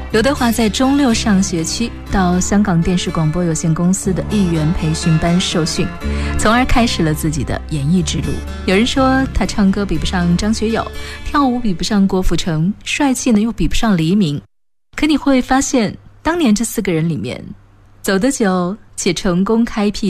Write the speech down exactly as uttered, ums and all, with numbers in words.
刘德华在中六上学期到香港电视广播有限公司的艺员培训班受训，从而开始了自己的演艺之路。有人说他唱歌比不上张学友，跳舞比不上郭富城，帅气呢又比不上黎明。可你会发现，当年这四个人里面，走得久且成功开辟